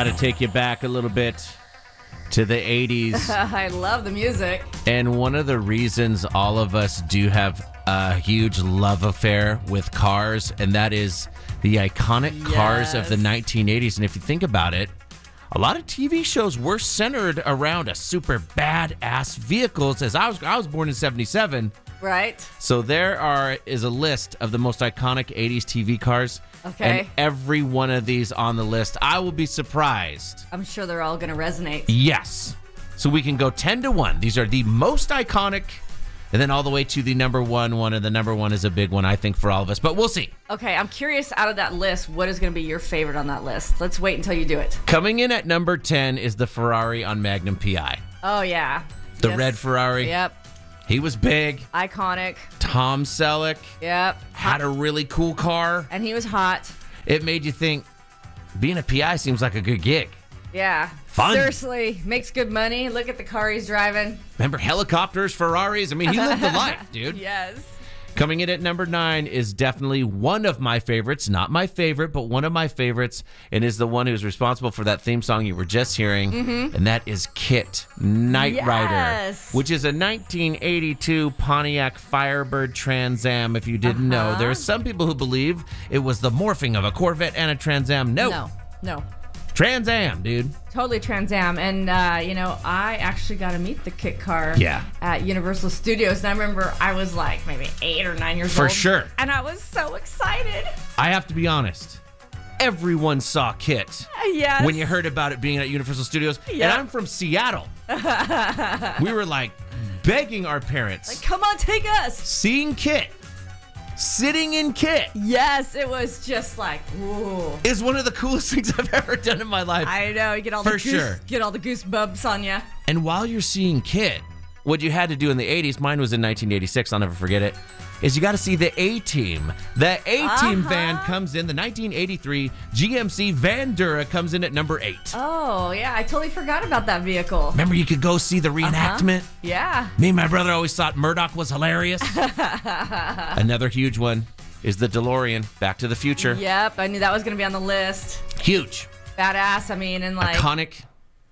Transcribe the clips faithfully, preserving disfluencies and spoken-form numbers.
Got to take you back a little bit to the eighties. I love the music. And one of the reasons all of us do have a huge love affair with cars, and that is the iconic Yes. cars of the nineteen eighties. And if you think about it, a lot of T V shows were centered around a super badass vehicles. As I was, I was born in seventy-seven. Right. So there are is a list of the most iconic eighties T V cars. Okay. And every one of these on the list, I will be surprised. I'm sure they're all going to resonate. Yes. So we can go ten to one. These are the most iconic, and then all the way to the number one one. And the number one is a big one, I think, for all of us. But we'll see. Okay, I'm curious out of that list, what is going to be your favorite on that list? Let's wait until you do it. Coming in at number ten is the Ferrari on Magnum P I. Oh, yeah. The Yes. red Ferrari. Yep. He was big. Iconic. Tom Selleck Yep. had a really cool car. And he was hot. It made you think being a P I seems like a good gig. Yeah. Fun. Seriously, makes good money. Look at the car he's driving. Remember helicopters, Ferraris? I mean, he lived the life, dude. Yes. Coming in at number nine is definitely one of my favorites. Not my favorite, but one of my favorites, and is the one who's responsible for that theme song you were just hearing, Mm-hmm. and that is Kit Knight Rider, Yes. which is a nineteen eighty-two Pontiac Firebird Trans Am. If you didn't know, Uh-huh. there are some people who believe it was the morphing of a Corvette and a Trans Am. No, No. No. Trans Am, dude. Totally Trans Am. And, uh, you know, I actually got to meet the kit car Yeah. at Universal Studios. And I remember I was like maybe eight or nine years For old. sure. And I was so excited. I have to be honest. Everyone saw Kit. Yes. When you heard about it being at Universal Studios. Yeah. And I'm from Seattle. We were like begging our parents, Like, come on, take us. seeing Kit, sitting in Kit Yes, it was just like, ooh. is one of the coolest things I've ever done in my life. I know, you get all For the goose, sure. get all the goosebumps on you. And while you're seeing Kit, what you had to do in the eighties, mine was in nineteen eighty-six, I'll never forget it, is you got to see the A-Team. The A-Team Uh-huh. van comes in, the nineteen eighty-three G M C Vandura comes in at number eight. Oh, yeah, I totally forgot about that vehicle. Remember, you could go see the reenactment? Yeah. Me and my brother always thought Murdoch was hilarious. Another huge one is the DeLorean, Back to the Future. Yep, I knew that was going to be on the list. Huge. Badass, I mean, and like, Iconic.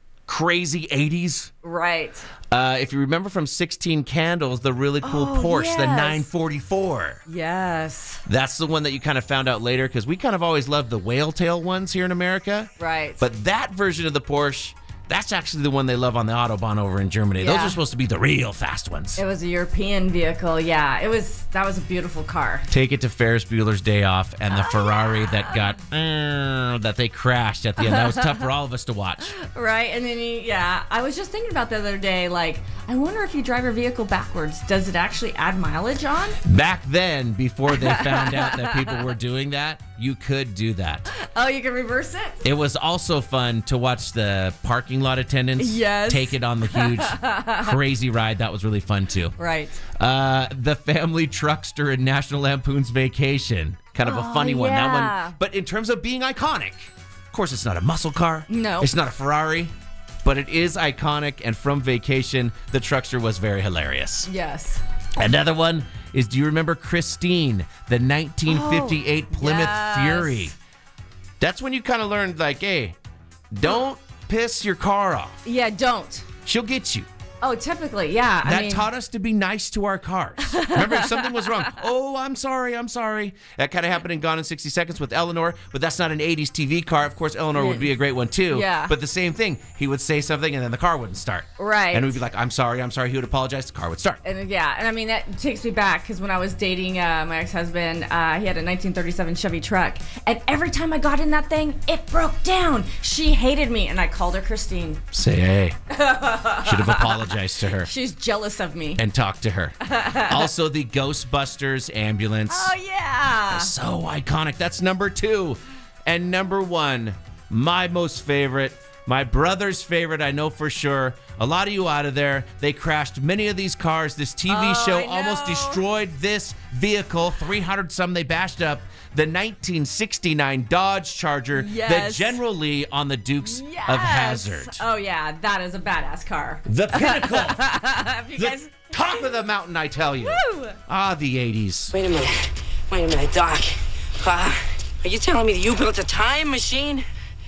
Crazy eighties. right. Uh, if you remember from sixteen Candles, the really cool Oh, Porsche, the yes. nine forty-four. Yes. That's the one that you kind of found out later, because we kind of always loved the whale tail ones here in America. Right. But that version of the Porsche, that's actually the one they love on the Autobahn over in Germany. Those Yeah. are supposed to be the real fast ones. It was a European vehicle. Yeah, it was. That was a beautiful car. Take it to Ferris Bueller's Day Off and the Ferrari that got uh, that they crashed at the end. That was tough for all of us to watch. Right, and then you, yeah, I was just thinking about the other day. Like, I wonder if you drive your vehicle backwards, does it actually add mileage on? Back then, before they found out that people were doing that, you could do that. Oh, you can reverse it. It was also fun to watch the parking lot attendants Yes. take it on the huge, crazy ride. That was really fun too. Right. Uh, the family truckster in National Lampoon's Vacation. Kind of a Oh, funny one. That yeah. one. But in terms of being iconic, of course, it's not a muscle car. No. It's not a Ferrari. But it is iconic. And from Vacation, the truckster was very hilarious. Yes. Another one is, do you remember Christine, the nineteen fifty-eight Oh, Plymouth yes. Fury? That's when you kind of learned, like, hey, don't piss your car off. Yeah, don't. She'll get you. Oh, typically, yeah. I That mean, taught us to be nice to our cars. Remember, if something was wrong, oh, I'm sorry, I'm sorry. That kind of happened in Gone in sixty seconds with Eleanor, but that's not an eighties T V car. Of course, Eleanor would be a great one, too. Yeah. But the same thing. He would say something, and then the car wouldn't start. Right. And we'd be like, I'm sorry, I'm sorry. He would apologize. The car would start. And yeah, and I mean that takes me back because when I was dating uh, my ex-husband, uh, he had a nineteen thirty-seven Chevy truck, and every time I got in that thing, it broke down. She hated me, and I called her Christine. Say, hey. Should have apologized to her. She's jealous of me. And talked to her. Also, the Ghostbusters ambulance. Oh yeah. So iconic. That's number two. And number one, my most favorite, my brother's favorite, I know for sure. A lot of you out of there, they crashed many of these cars. This T V Oh, show I almost know. destroyed this vehicle. three hundred some they bashed up. The nineteen sixty-nine Dodge Charger, Yes. the General Lee on the Dukes Yes. of Hazzard. Oh yeah, that is a badass car. The pinnacle. If you The guys. top of the mountain, I tell you. Woo! Ah, the eighties. Wait a minute. Wait a minute, Doc. Uh, are you telling me that you built a time machine?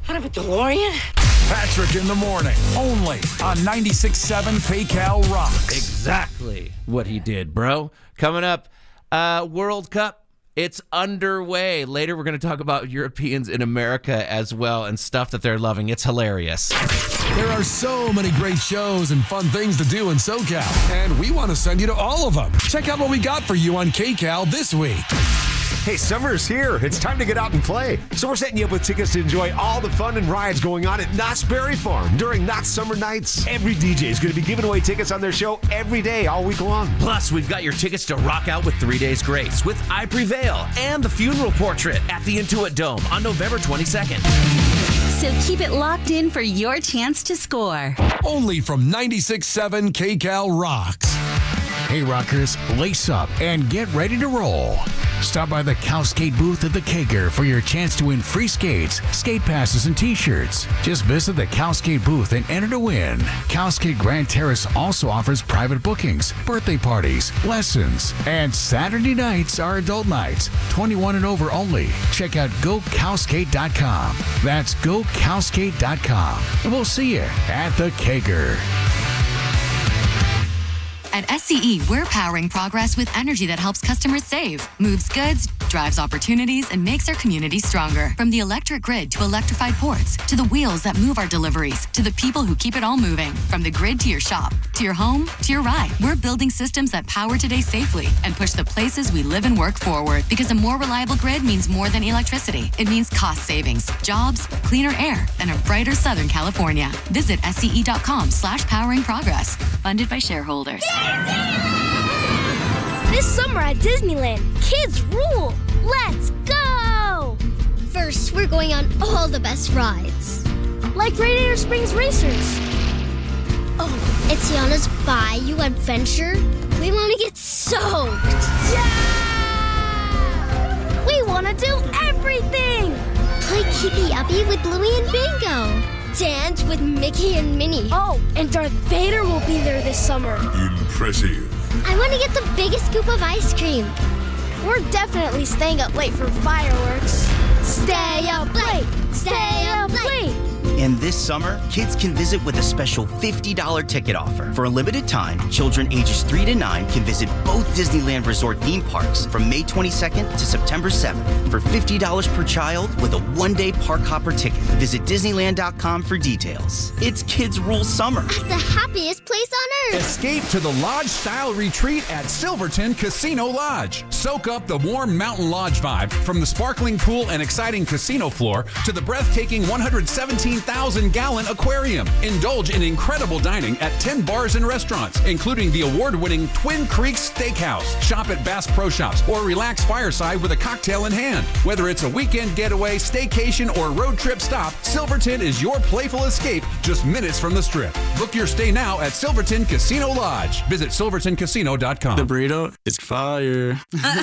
Out of a DeLorean? Patrick in the morning, only on ninety-six point seven KCal Rocks. Exactly what he did, bro. Coming up, uh, World Cup. It's underway. Later, we're going to talk about Europeans in America as well and stuff that they're loving. It's hilarious. There are so many great shows and fun things to do in SoCal, and we want to send you to all of them. Check out what we got for you on KCal this week. Hey, summer's here. It's time to get out and play. So we're setting you up with tickets to enjoy all the fun and rides going on at Knott's Berry Farm during Knott's Summer Nights. Every D J is going to be giving away tickets on their show every day, all week long. Plus, we've got your tickets to rock out with Three Days Grace, with I Prevail, and the Funeral Portrait at the Intuit Dome on November twenty-second. So keep it locked in for your chance to score. Only from ninety-six point seven KCal Rocks. Hey rockers, lace up and get ready to roll. Stop by the Cal Skate booth at the Kager for your chance to win free skates, skate passes, and t-shirts. Just visit the Cal Skate booth and enter to win. Cal Skate Grand Terrace also offers private bookings, birthday parties, lessons, and Saturday nights are adult nights, twenty-one and over only. Check out go cal skate dot com. That's go cal skate dot com. And we'll see you at the Kager. At S C E, we're powering progress with energy that helps customers save, moves goods, drives opportunities, and makes our community stronger. From the electric grid to electrified ports, to the wheels that move our deliveries, to the people who keep it all moving. From the grid to your shop, to your home, to your ride, we're building systems that power today safely and push the places we live and work forward. Because a more reliable grid means more than electricity. It means cost savings, jobs, cleaner air, and a brighter Southern California. Visit S C E dot com slash powering progress. Funded by shareholders. This summer at Disneyland, kids rule! Let's go! First, we're going on all the best rides. Like Radiator Springs Racers. Oh, it's Tiana's Bayou Adventure. We want to get soaked. Yeah! We want to do everything! Play Keepy Uppy with Bluey and Bingo. Dance with Mickey and Minnie. Oh, and Darth Vader will be there this summer. Impressive. I want to get the biggest scoop of ice cream. We're definitely staying up late for fireworks. Stay up late! Stay up late! And this summer, kids can visit with a special fifty dollars ticket offer. For a limited time, children ages three to nine can visit both Disneyland Resort theme parks from May twenty-second to September seventh for fifty dollars per child with a one-day park hopper ticket. Visit Disneyland dot com for details. It's Kids Rule Summer. At the happiest place on earth. Escape to the lodge-style retreat at Silverton Casino Lodge. Soak up the warm mountain lodge vibe from the sparkling pool and exciting casino floor to the breathtaking one hundred seventeen thousand gallon aquarium. Indulge in incredible dining at ten bars and restaurants, including the award-winning Twin Creeks Steakhouse. Shop at Bass Pro Shops or relax fireside with a cocktail in hand. Whether it's a weekend getaway, staycation, or road trip stop, Silverton is your playful escape just minutes from the Strip. Book your stay now at Silverton Casino Lodge. Visit silverton casino dot com. The burrito is fire.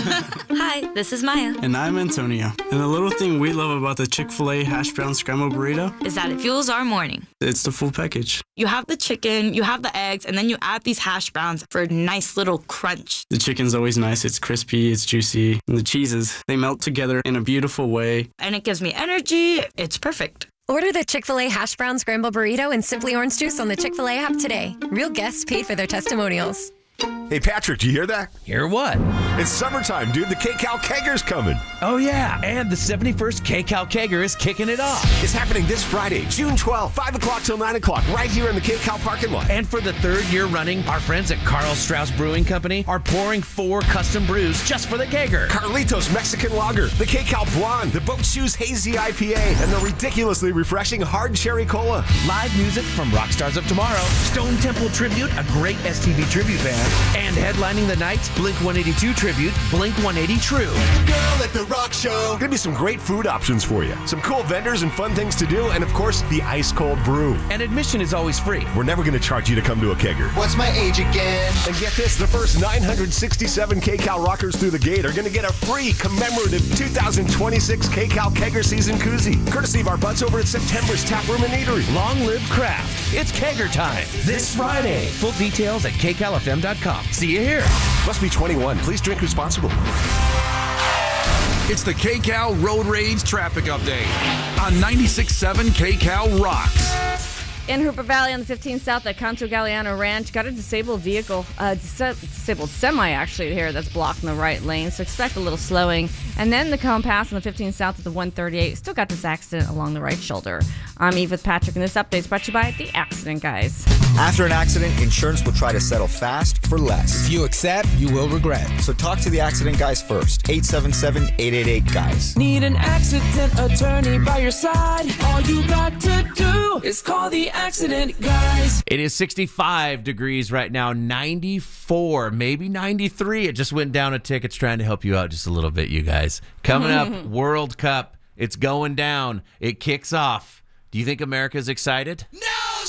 Hi, this is Maya. And I'm Antonio. And the little thing we love about the Chick-fil-A hash brown scrambled burrito is that it fuels our morning. It's the full package. You have the chicken, you have the eggs, and then you add these hash browns for a nice little crunch. The chicken's always nice. It's crispy, it's juicy. And the cheeses, they melt together in a beautiful way. And it gives me energy. It's perfect. Order the Chick-fil-A hash brown scramble burrito and Simply Orange Juice on the Chick-fil-A app today. Real guests paid for their testimonials. Hey, Patrick, do you hear that? Hear what? It's summertime, dude. The KCal Keger's coming. Oh, yeah. And the seventy-first KCal Keger is kicking it off. It's happening this Friday, June twelfth, five o'clock till nine o'clock, right here in the KCal parking lot. And for the third year running, our friends at Carl Strauss Brewing Company are pouring four custom brews just for the Keger. Carlitos Mexican Lager, the KCal Blonde, the Boat Shoes Hazy I P A, and the ridiculously refreshing Hard Cherry Cola. Live music from Rockstars of Tomorrow, Stone Temple Tribute, a great S T V tribute band, and headlining the night, Blink one eighty-two Tribute, Blink one eighty True. Girl at the Rock Show. Gonna be some great food options for you. Some cool vendors and fun things to do, and of course, the ice cold brew. And admission is always free. We're never gonna charge you to come to a Keger. What's my age again? And get this, the first nine hundred sixty-seven KCal rockers through the gate are gonna get a free commemorative two thousand twenty-six KCal Keger season koozie, courtesy of our buds over at September's Tap Room and Eatery. Long live craft. It's Keger time this Friday. Full details at K Cal F M dot com. See you here. Must be twenty-one. Please drink responsibly. It's the K-Cal Road Rage Traffic Update on ninety-six point seven K-Cal Rocks. In Hooper Valley on the fifteen South at Canto Galliano Ranch, got a disabled vehicle, uh, dis- disabled semi actually here that's blocking the right lane, so expect a little slowing. And then the Cone Pass on the fifteen South at the one thirty-eight, still got this accident along the right shoulder. I'm Eve with Patrick, and this update is brought to you by The Accident Guys. After an accident, insurance will try to settle fast for less. If you accept, you will regret. So talk to The Accident Guys first. eight seven seven, eight eight eight, GUYS. Need an accident attorney by your side? All you got to do is call The Accident Guys. It is sixty-five degrees right now, ninety-four, maybe ninety-three. It just went down a tick. It's trying to help you out just a little bit, you guys. Coming up, World Cup. It's going down. It kicks off. Do you think America's excited? No!